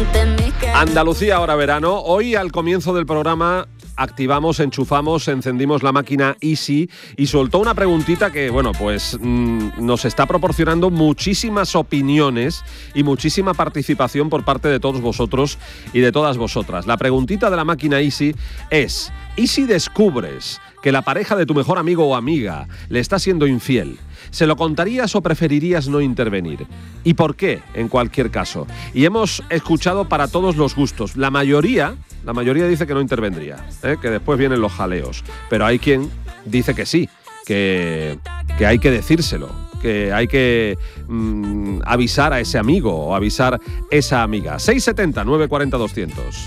Andalucía, ahora verano. Hoy, al comienzo del programa, activamos, enchufamos, encendimos la máquina Easy y soltó una preguntita que, bueno, pues nos está proporcionando muchísimas opiniones y muchísima participación por parte de todos vosotros y de todas vosotras. La preguntita de la máquina Easy es: ¿y si descubres que la pareja de tu mejor amigo o amiga le está siendo infiel? ¿Se lo contarías o preferirías no intervenir? ¿Y por qué, en cualquier caso? Y hemos escuchado para todos los gustos. La mayoría dice que no intervendría, que después vienen los jaleos. Pero hay quien dice que sí, que hay que decírselo, que hay que avisar a ese amigo o avisar a esa amiga. 670 940 200.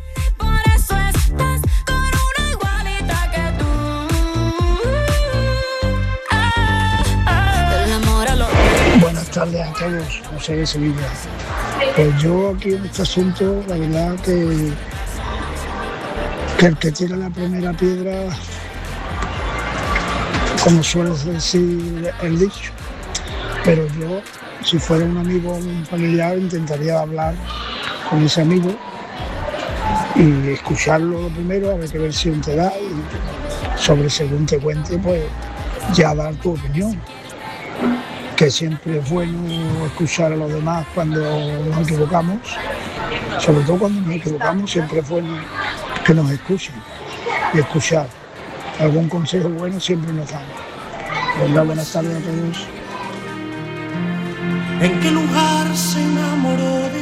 Buenas tardes a todos, José de Sevilla. Pues yo aquí en este asunto, la verdad que el que tira la primera piedra, como suele decir el dicho, pero yo, si fuera un amigo o un familiar, intentaría hablar con ese amigo y escucharlo lo primero, a ver qué versión te da, y sobre según te cuente, pues ya dar tu opinión. Que siempre es bueno escuchar a los demás cuando nos equivocamos, sobre todo cuando nos equivocamos, siempre es bueno que nos escuchen y escuchar. Algún consejo bueno siempre nos dan. Venga, buenas tardes a todos. ¿En qué lugar se enamoró de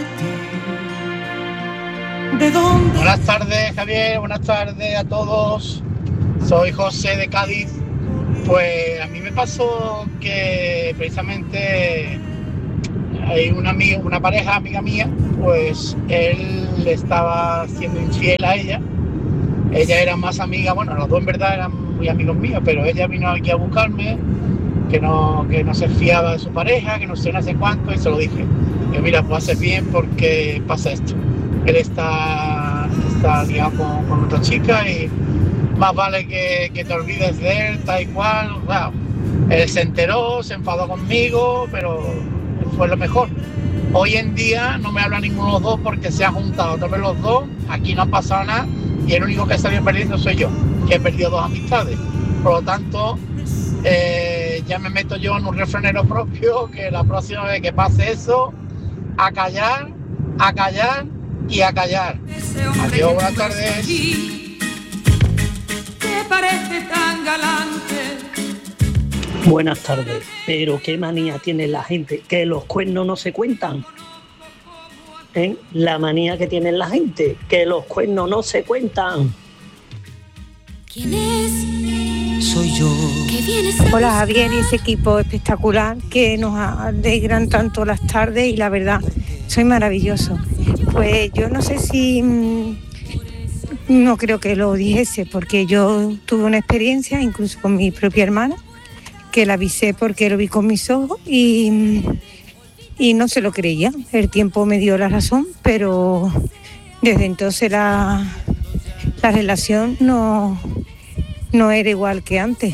ti? ¿De dónde? Buenas tardes, Javier, buenas tardes a todos. Soy José de Cádiz. Pues a mí me pasó que precisamente hay una pareja amiga mía, pues él le estaba siendo infiel a ella. Ella era más amiga, bueno, los dos en verdad eran muy amigos míos, pero ella vino aquí a buscarme, que no se fiaba de su pareja, que no sé cuánto, y se lo dije. Que mira, pues haces bien porque pasa esto. Él está ligado con otra chica y más vale que te olvides de él, tal y cual. Wow. Él se enteró, se enfadó conmigo, pero fue lo mejor. Hoy en día no me habla ninguno de los dos porque se han juntado otra vez los dos, aquí no ha pasado nada y el único que salió perdiendo soy yo, que he perdido dos amistades. Por lo tanto, ya me meto yo en un refranero propio, que la próxima vez que pase eso, a callar y a callar. Adiós, buenas tardes. Parece tan galante. Buenas tardes, pero qué manía tiene la gente, que los cuernos no se cuentan. La manía que tiene la gente, que los cuernos no se cuentan. ¿Quién es? Soy yo. Hola Javier y ese equipo espectacular que nos alegran tanto las tardes y la verdad, soy maravilloso. Pues yo no sé si... No creo que lo dijese, porque yo tuve una experiencia, incluso con mi propia hermana, que la avisé porque lo vi con mis ojos y no se lo creía. El tiempo me dio la razón, pero desde entonces la relación no era igual que antes.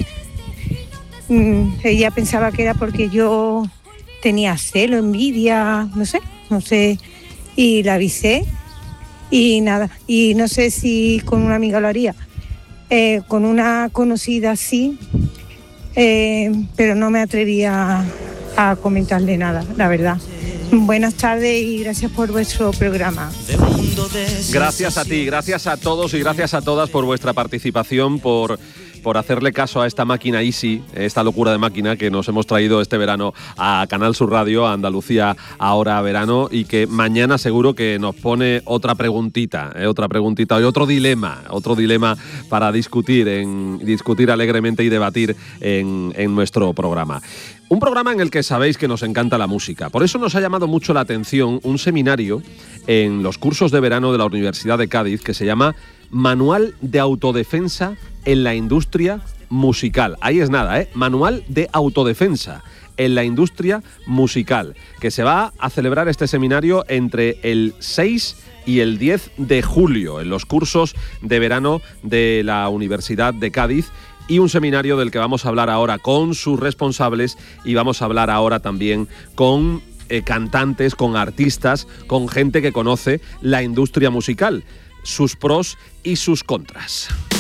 Ella pensaba que era porque yo tenía celo, envidia, no sé, y la avisé. Y nada, y no sé si con una amiga lo haría, con una conocida sí, pero no me atrevía a comentarle nada, la verdad. Buenas tardes y gracias por vuestro programa. Gracias a ti, gracias a todos y gracias a todas por vuestra participación, por hacerle caso a esta máquina Easy, esta locura de máquina que nos hemos traído este verano a Canal Sur Radio, a Andalucía ahora verano, y que mañana seguro que nos pone otra preguntita y otro dilema para discutir alegremente y debatir en nuestro programa. Un programa en el que sabéis que nos encanta la música. Por eso nos ha llamado mucho la atención un seminario en los cursos de verano de la Universidad de Cádiz que se llama Manual de Autodefensa en la Industria Musical. Ahí es nada, Manual de Autodefensa en la Industria Musical, que se va a celebrar este seminario entre el 6 y el 10 de julio en los cursos de verano de la Universidad de Cádiz. Y un seminario del que vamos a hablar ahora con sus responsables y vamos a hablar ahora también con cantantes, con artistas, con gente que conoce la industria musical, sus pros y sus contras.